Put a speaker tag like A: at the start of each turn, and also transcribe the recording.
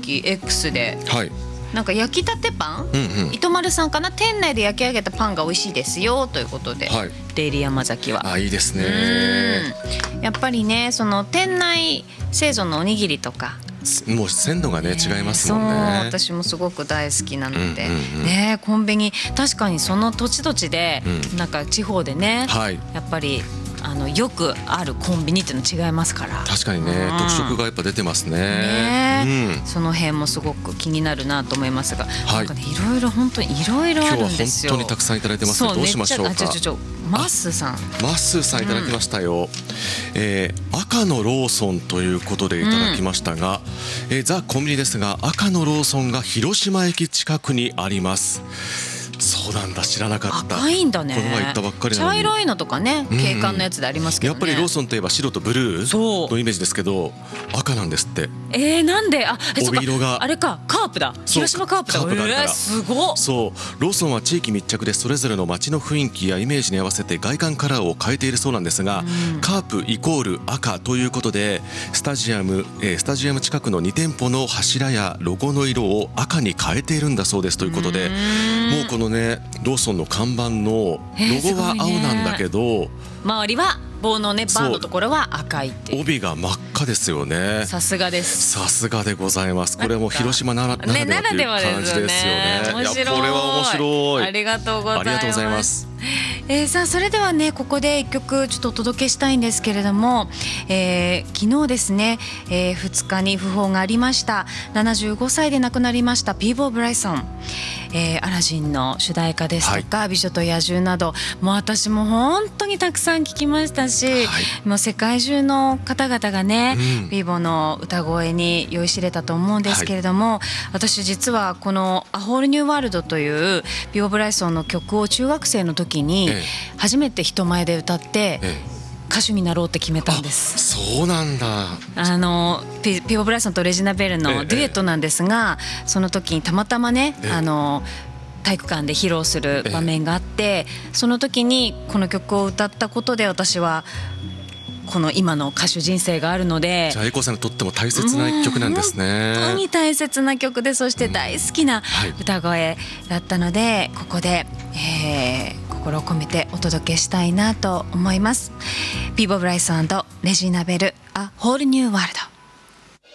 A: き X で、
B: はい、
A: なんか焼きたてパン、糸丸さんかな、店内で焼き上げたパンが美味しいですよということで、
B: はい、
A: デイリー山崎は。
B: いいですね。
A: やっぱりね、その店内製造のおにぎりとか
B: もう鮮度がね、違いますもんね。
A: そう、私もすごく大好きなので、ね、コンビニ確かにその土地土地で、なんか地方でね、やっぱりよくあるコンビニっていうの違いますから。
B: 確かにね、特色がやっぱ出てますね。
A: その辺もすごく気になるなと思いますが、なんかね、いろいろ本当にいろいろあるんですよ。
B: 今日は本当にたくさんいただいてますが、どうしましょうか。
A: マッスーさん、
B: いただきましたよ。赤のローソンということでいただきましたが、ザ・コンビニですが、赤のローソンが広島駅近くにあります。そうなんだ、知らなかった。
A: 赤いんだね。
B: この前行ったばっかりなのに。
A: 茶色いのとかね、景観のやつでありますけどね。
B: やっぱりローソンといえば白とブルーのイメージですけど、赤なんですって。
A: なんで、
B: 帯色が
A: あれか、カープだ。広島カープだ。すごっ。
B: そう、ローソンは地域密着でそれぞれの街の雰囲気やイメージに合わせて外観カラーを変えているそうなんですが、カープイコール赤ということで、スタジアム近くの2店舗の柱やロゴの色を赤に変えているんだそうですということで、もうこのね、ローソンの看板のロゴは青なんだけど、
A: 周りは棒のね、バーのところは赤いっていう。
B: 帯が真っ赤ですよね。
A: さすがです。
B: さすがでございます。これも広島ならではという感じですよね。
A: 面白い。
B: これは面白い。
A: ありがとうございます。さあ、それではね、ここで一曲ちょっとお届けしたいんですけれども、昨日ですね、2日に訃報がありました。75歳で亡くなりましたピーボー・ブライソン、アラジンの主題歌ですとか、美女と野獣など、もう私も本当にたくさん聴きましたし、もう世界中の方々がね、ピーボーの歌声に酔いしれたと思うんですけれども、私実はこの「A Whole New World」というピーボー・ブライソンの曲を中学生の時に初めて人前で歌って歌手になろうって決めたんです。
B: そうなんだ。
A: ピーボー・ブライソンとレジナ・ベルのデュエットなんですが、その時にたまたまね、体育館で披露する場面があって、その時にこの曲を歌ったことで私はこの今の歌手人生があるので、
B: じゃあ英子さんにとっても大切な一曲なんですね。
A: 本当に大切な曲で、そして大好きな歌声だったので、ここで、心を込めてお届けしたいなと思います。ピーボー・ブライソン&レジーナ・ベル、A Whole New World。